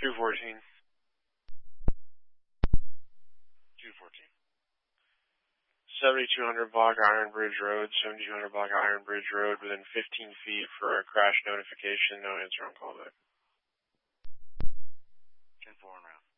214. 214. 7200 block Iron Bridge Road, 7200 block Iron Bridge Road, within 15 feet for a crash notification, no answer on callback. 10-4 en route.